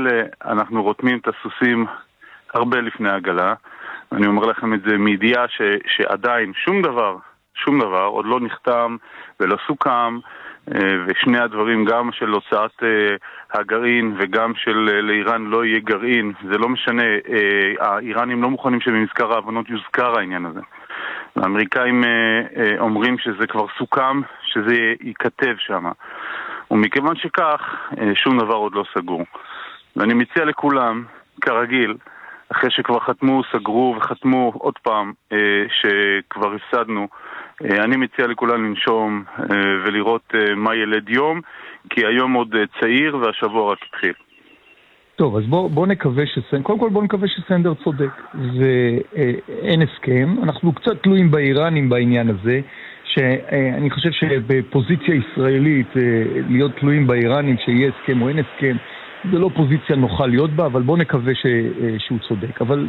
האלה אנחנו רותמים את הסוסים הרבה לפני העגלה. אני אומר לכם את זה מידיעה שעדיין שום דבר עוד לא נחתם ולא סוכם, ושני הדברים, גם של הוצאת הגרעין וגם של לאיראן לא יהיה גרעין, זה לא משנה, האיראנים לא מוכנים שבמזכר ההבנות יוזכר העניין הזה. האמריקאים אומרים שזה כבר סוכם, שזה ייכתב שם, ומכיוון שכך שום דבר עוד לא סגור. ואני מציע לכולם, כרגיל, אחרי שכבר חתמו, סגרו וחתמו עוד פעם שכבר הפסדנו, אני מציע לכולם לנשום ולראות מה ילד יום, כי היום עוד צעיר והשבוע רק התחיל. טוב, אז בוא נקווה קודם כל בוא נקווה שסנדר צודק, ואין הסכם. אנחנו קצת תלויים באיראנים בעניין הזה, שאני חושב שבפוזיציה ישראלית להיות תלויים באיראנים שיהיה הסכם או אין הסכם, זה לא פוזיציה נוחה להיות בה, אבל בוא נקווה שהוא צודק. אבל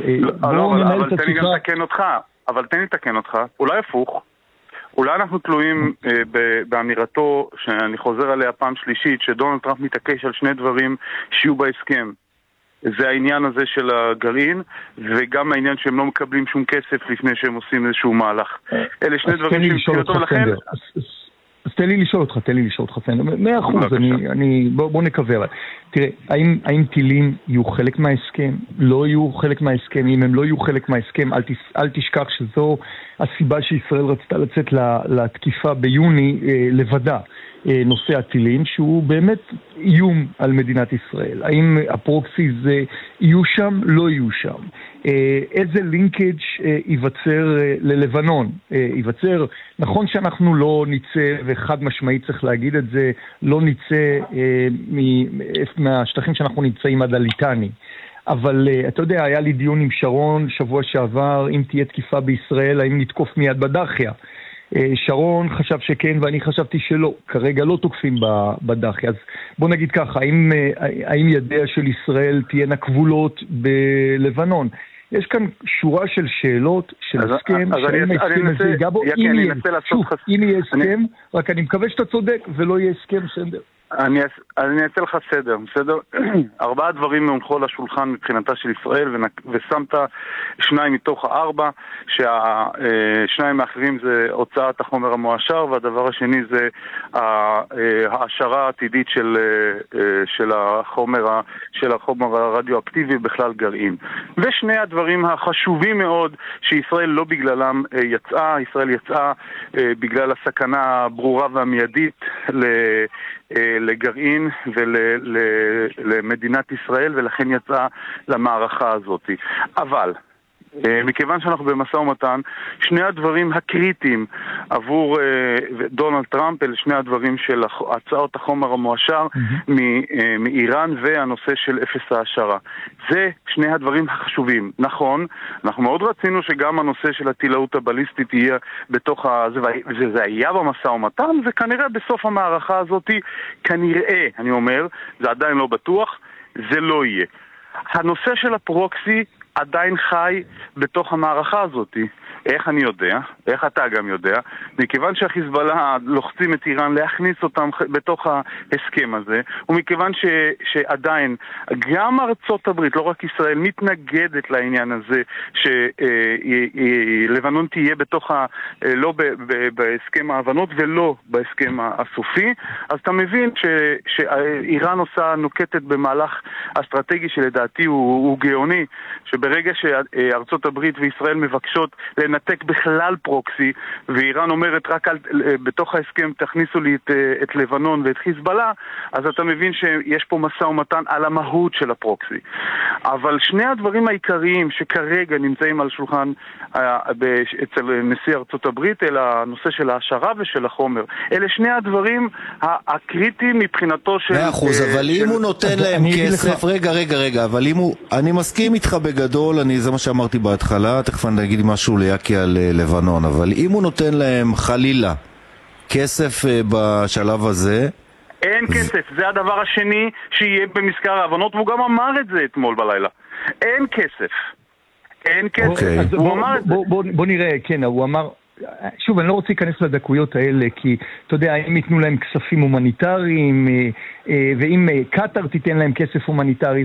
תן לי לתקן אותך, אולי הפוך. אולי אנחנו תלויים באמירתו, שאני חוזר עליה פעם שלישית, שדונלד טראמפ מתעקש על שני דברים שיהיו בהסכם. זה העניין הזה של הגרעין, וגם העניין שהם לא מקבלים שום כסף לפני שהם עושים איזשהו מהלך. אלה שני דברים שמבחינתו לכן... אז תן לי לשאול אותך, סנדר. 100%, בוא נקווה. תראה, האם טילים יהיו חלק מההסכם? לא יהיו חלק מההסכם? אם הם לא יהיו חלק מההסכם, אל תשכח שזו הסיבה שישראל רצתה לצאת לתקיפה ביוני לבדה. נושא הטילים, שהוא באמת איום על מדינת ישראל. האם הפרוקסיז יהיו שם? לא יהיו שם. איזה לינקאג' ייווצר ללבנון? ייווצר, נכון שאנחנו לא ניצא, וחד משמעית צריך להגיד את זה, לא ניצא מהשטחים שאנחנו נמצאים עד הליטני. אבל אתה יודע, היה לי דיון עם שרון שבוע שעבר, אם תהיה תקיפה בישראל, האם נתקוף מיד בדחיה. שרון חשב שכן ואני חשבתי שלא, כרגע לא תוקפים בדחי. אז בוא נגיד ככה, האם ידיה של ישראל תהיינה כבולות בלבנון? יש כאן שורה של שאלות, של הסכם, שאין הסכם הזה ייגע בו, אם יהיה הסכם, רק אני מקווה שאתה צודק ולא יהיה הסכם סנדר. אני אעשה לך בסדר? 4 דברים מונחו לשולחן מבחינתה של ישראל, ושמת 2 מתוך 4, שהשניים האחרים זה הוצאת החומר המואשר, והדבר השני זה ההעשרה העתידית של החומר הרדיואקטיבי בכלל גרעין. ושני הדברים החשובים מאוד שישראל לא בגללם יצאה, ישראל יצאה בגלל הסכנה הברורה והמיידית לגרעין ולמדינת ישראל, ולכן יצאה למערכה הזאת. אבל מכיוון שאנחנו במשא ומתן, שני הדברים הקריטיים עבור דונלד טראמפ, אלה שני הדברים של הצעות החומר המואשר מאיראן והנושא של אפס העשרה. זה שני הדברים החשובים. נכון, אנחנו מאוד רצינו שגם הנושא של הטילאות הבליסטית יהיה בתוך זה היה במשא ומתן, וכנראה בסוף המערכה הזאת, כנראה, אני אומר, זה עדיין לא בטוח, זה לא יהיה. הנושא של הפרוקסי עדיין חי בתוך המערכה הזאת. איך אני יודע? איך אתה גם יודע? מכיוון שהחיזבאללה לוחצים את איראן להכניס אותם בתוך ההסכם הזה, ומכיוון שעדיין גם ארצות הברית, לא רק ישראל, מתנגדת לעניין הזה שלבנון תהיה בתוך לא בהסכם ההבנות ולא בהסכם הסופי, אז אתה מבין שאיראן נוקטת במהלך אסטרטגי שלדעתי הוא גאוני, שברגע שארצות הברית וישראל מבקשות לנתק בכלל פרוקסי, ואיראן אומרת רק בתוך ההסכם תכניסו לי את לבנון ואת חיזבאללה, אז אתה מבין שיש פה משא ומתן על המהות של הפרוקסי. אבל שני הדברים העיקריים שכרגע נמצאים על שולחן אצל נשיא ארצות הברית, אל הנושא של ההשערה ושל החומר. אלה שני הדברים הקריטיים מבחינתו של... 100%, אבל אם הוא נותן להם כסף... רגע, אבל אם הוא... אני מסכים איתך בגדול, זה מה שאמרתי בהתחלה, תכף אני אגיד משהו ליאקי על לבנון, אבל אם הוא נותן להם חלילה כסף בשלב הזה... אין כסף, זה הדבר השני שיהיה במזכר ההבנות, והוא גם אמר את זה אתמול בלילה. אין כסף. הוא אמר את זה. בוא נראה, כן, הוא אמר... שוב, אני לא רוצה להיכנס לדקויות האלה, כי אתה יודע, אם ייתנו להם כספים הומניטריים, ואם קטר תיתן להם כסף הומניטרי,